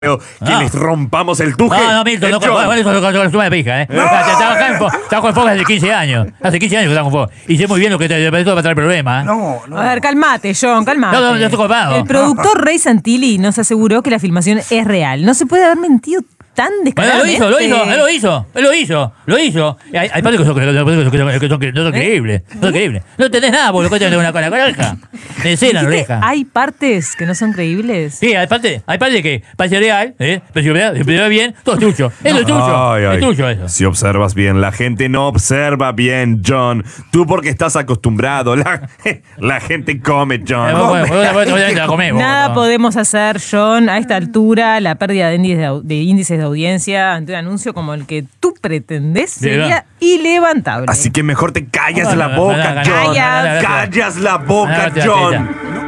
que les rompamos el tuje. No, Milton, no suma de pija, Trabajo en Fox hace 15 años. Hace 15 años que trabajo en Fox. Y sé muy bien lo que esto va a traer problemas. No. A ver, calmate, John, calmate. No, estoy copado. El productor Ray Santilli nos aseguró que la filmación es real. No se puede haber mentido tan descaradamente. Lo hizo. Hay partes que no son creíbles. No entendés nada porque lo cuentan de una oreja. De escena, oreja. ¿Hay partes que no son creíbles? Sí, hay partes que parece real, pero si lo ve bien, todo es trucho. Eso es trucho. Ay. Es trucho eso. Si observas bien, la gente no observa bien, John. Tú porque estás acostumbrado. La gente come, John. Obviamente la comemos. Nada podemos hacer, John, a esta altura. La pérdida de índices de audiencia ante un anuncio como el que tú pretendés sería ilevantable. Así que mejor te callas la boca, John. Callas. Callas la boca, John.